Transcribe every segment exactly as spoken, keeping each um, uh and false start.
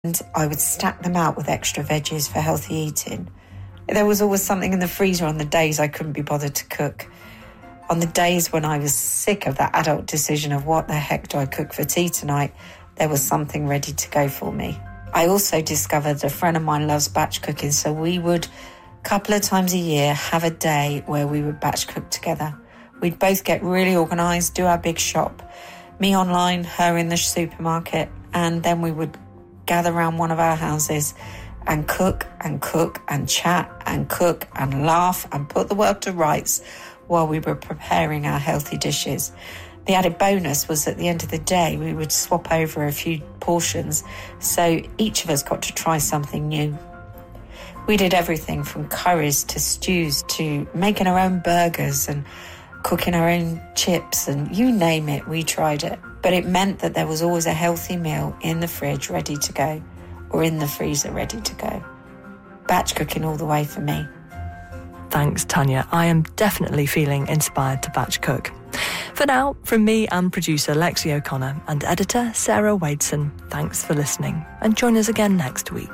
And I would stack them out with extra veggies for healthy eating. There was always something in the freezer on the days I couldn't be bothered to cook. On the days when I was sick of that adult decision of what the heck do I cook for tea tonight, there was something ready to go for me. I also discovered a friend of mine loves batch cooking, so we would, a couple of times a year, have a day where we would batch cook together. We'd both get really organised, do our big shop, me online, her in the supermarket, and then we would gather around one of our houses and cook and cook and chat and cook and laugh and put the world to rights while we were preparing our healthy dishes. The added bonus was at the end of the day, we would swap over a few portions, so each of us got to try something new. We did everything from curries to stews to making our own burgers and cooking our own chips, and you name it, we tried it. But it meant that there was always a healthy meal in the fridge ready to go, or in the freezer ready to go. Batch cooking all the way for me. Thanks, Tanya. I am definitely feeling inspired to batch cook. For now, from me and producer Lexi O'Connor and editor Sarah Wadeson, thanks for listening, and join us again next week.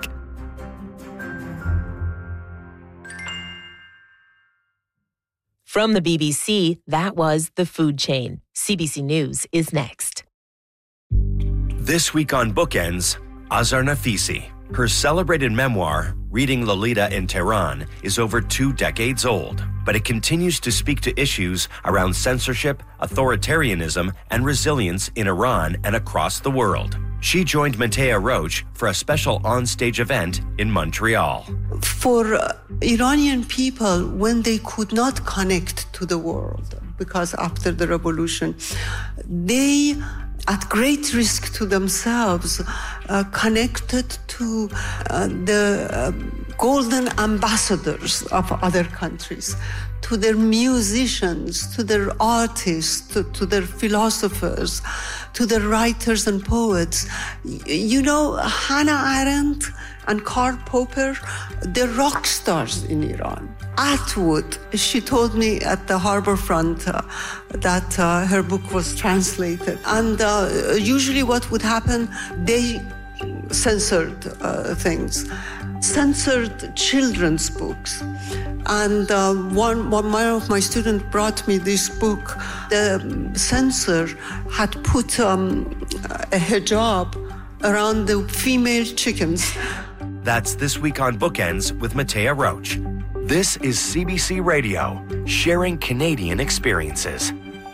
From the B B C, that was The Food Chain. C B C News is next. This week on Bookends, Azar Nafisi. Her celebrated memoir, Reading Lolita in Tehran, is over two decades old, but it continues to speak to issues around censorship, authoritarianism, and resilience in Iran and across the world. She joined Matea Roach for a special onstage event in Montreal. For uh, Iranian people, when they could not connect to the world, because after the revolution, they, at great risk to themselves, uh, connected to uh, the uh, golden ambassadors of other countries, to their musicians, to their artists, to, to their philosophers, to their writers and poets. You know, Hannah Arendt and Karl Popper, they're rock stars in Iran. Atwood, she told me at the harbor front uh, that uh, her book was translated. And uh, usually what would happen, they censored uh, things, censored children's books. And uh, one, one, one of my students brought me this book. The censor had put um, a hijab around the female chickens. That's This Week on Bookends with Matea Roach. This is C B C Radio, sharing Canadian experiences.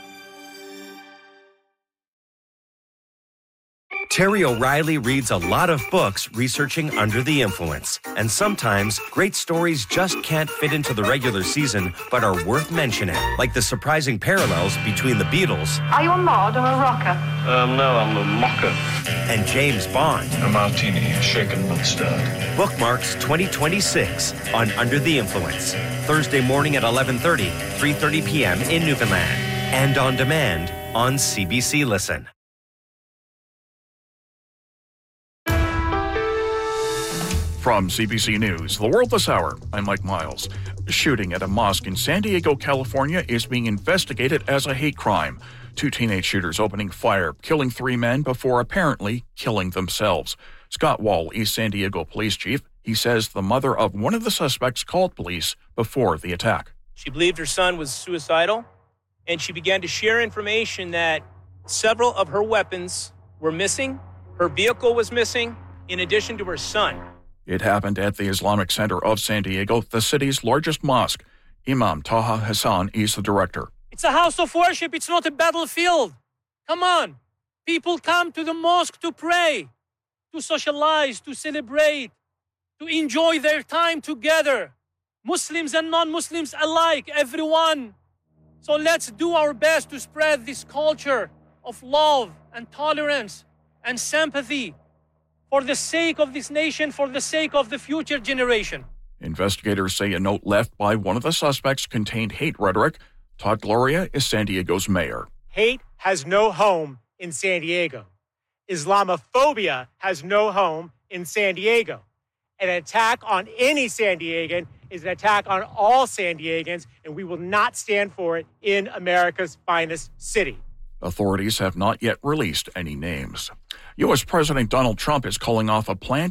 Terry O'Reilly reads a lot of books researching Under the Influence, and sometimes great stories just can't fit into the regular season but are worth mentioning, like the surprising parallels between the Beatles. Are you a mod or a rocker? Um, no, I'm a mocker. And James Bond. A martini, shaken but stirred. Bookmarks twenty twenty-six on Under the Influence. Thursday morning at eleven thirty, three thirty p.m. in Newfoundland. And on demand on C B C Listen. From C B C News, The World This Hour, I'm Mike Miles. Shooting at a mosque in San Diego, California is being investigated as a hate crime. Two teenage shooters opening fire, killing three men before apparently killing themselves. Scott Wall is San Diego police chief. He says the mother of one of the suspects called police before the attack. She believed her son was suicidal, and she began to share information that several of her weapons were missing, her vehicle was missing, in addition to her son. It happened at the Islamic Center of San Diego, the city's largest mosque. Imam Taha Hassan is the director. It's a house of worship. It's not a battlefield. Come on. People come to the mosque to pray, to socialize, to celebrate, to enjoy their time together. Muslims and non-Muslims alike, everyone. So let's do our best to spread this culture of love and tolerance and sympathy for the sake of this nation, for the sake of the future generation. Investigators say a note left by one of the suspects contained hate rhetoric. Todd Gloria is San Diego's mayor. Hate has no home in San Diego. Islamophobia has no home in San Diego. An attack on any San Diegan is an attack on all San Diegans, and we will not stand for it in America's finest city. Authorities have not yet released any names. U S. President Donald Trump is calling off a plan to